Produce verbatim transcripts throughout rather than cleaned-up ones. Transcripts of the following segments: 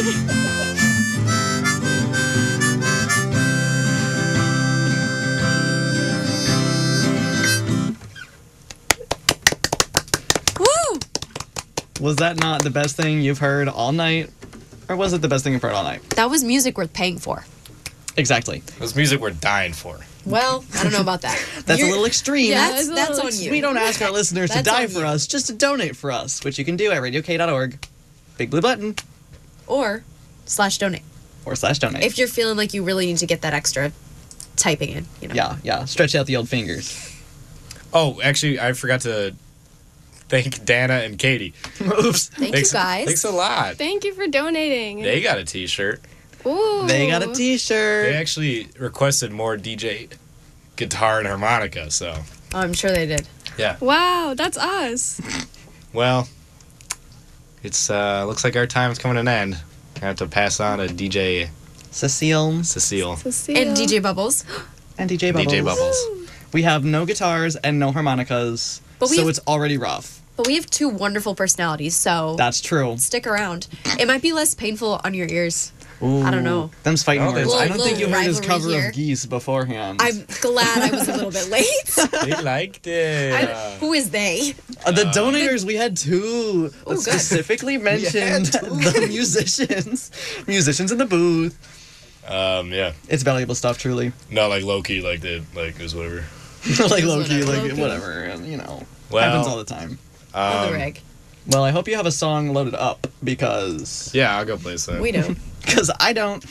Woo! Was that not the best thing you've heard all night? Or was it the best thing you've heard all night? That was music worth paying for. Exactly. It's music we're dying for. Well, I don't know about that. That's You're- a little extreme. Yeah, That's that's, a that's little on you. We don't ask our listeners to That's die on for you. us, just to donate for us, which you can do at radio k dot org. Big blue button. Or slash donate. Or slash donate. If you're feeling like you really need to get that extra typing in, you know. yeah, yeah. Stretch out the old fingers. Oh, actually, I forgot to thank Dana and Katie. Oops. Thank thanks, you guys. Thanks a lot. Thank you for donating. They got a T-shirt. Ooh. They got a They t-shirt. actually requested more D J guitar and harmonica, so Oh, I'm sure they did. yeah. Wow, that's us. Well, it's uh looks like our time's coming to an end. I have to pass on to D J Cecile Cecile. Cecile. And D J Bubbles. and D J Bubbles. D J Bubbles. We have no guitars and no harmonicas, But we so have- it's already rough. But we have two wonderful personalities, so That's true. stick around. It might be less painful on your ears. Ooh, I don't know. Them's fighting No, words. there's- I don't think you Little heard his rivalry cover here. of Geese beforehand. I'm glad I was a little bit late. They liked it. I, Uh, who is they? Uh, the donators, we had two that good. specifically mentioned the musicians. Musicians in the booth. um, yeah. It's valuable stuff, truly. Not like low key, like the like it was whatever. like Loki, whatever. like Loki. whatever, and, you know, Well, happens all the time. On the Um, rig. Well, I hope you have a song loaded up because yeah, I'll go play some. We do. because I don't.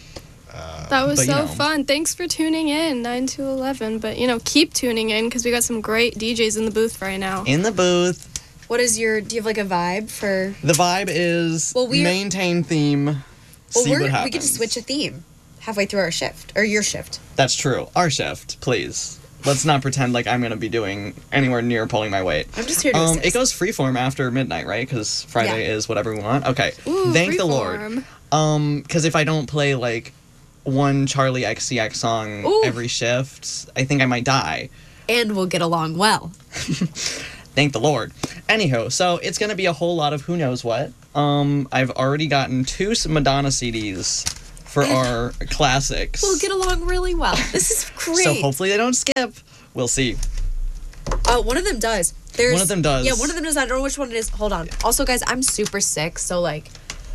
That was But, you so know. fun. Thanks for tuning in, nine to eleven. But, you know, keep tuning in because we got some great D Js in the booth right now. In the booth, What is your? Do you have like a vibe for? the vibe is Well, we- maintain theme. Well, see we're, what happens. we get to switch a theme halfway through our shift or your shift. That's true. Our shift, please. Let's not pretend like I'm gonna be doing anywhere near pulling my weight. I'm just here to Um, assist. it goes freeform after midnight, right? Because Friday Yeah. is whatever we want. Okay. Ooh, Thank the Lord. freeform. Um, because if I don't play like one Charlie X C X song Ooh. every shift, I think I might die. and we'll get along well. Thank the Lord. Anyhow, so it's gonna be a whole lot of who knows what. Um, I've already gotten two s- Madonna C Ds for our classics. We'll get along really well. This is great. So hopefully they don't skip. We'll see. Uh, one of them does. There's One of them does. Yeah, one of them does. I don't know which one it is. Hold on. Also, guys, I'm super sick, so like,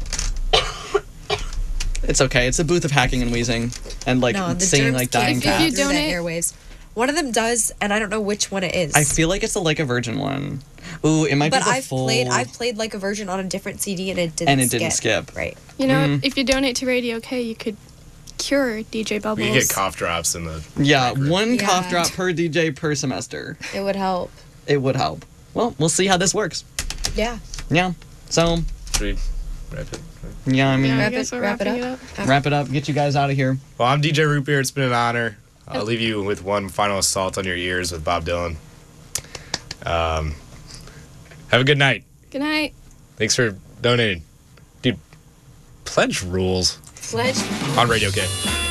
It's okay. It's a booth of hacking and wheezing and like no, the singing germs like can't dying If get you cats. through the donate- airwaves. One of them does, and I don't know which one it is. I feel like it's a like a virgin one. Ooh, it might but be the I've full. played I've played like a version on a different C D, and it didn't. And it didn't skip. Right. You know, Mm. if you donate to Radio K, you could cure D J Bubbles. We can get cough drops in the. Yeah, Right, right. one Yeah. cough drop per D J per semester. It would help. It would help. Well, we'll see how this works. Yeah. Yeah. So, Should we wrap it? yeah, I mean, Yeah, I Wrap guess it- we're wrap it wrapping up. it up. wrap it up. Get you guys out of here. Well, I'm D J Root Beer. It's been an honor. I'll leave you with one final assault on your ears with Bob Dylan. Um, have a good night. Good night. Thanks for donating. Dude, pledge rules Pledge. on Radio K.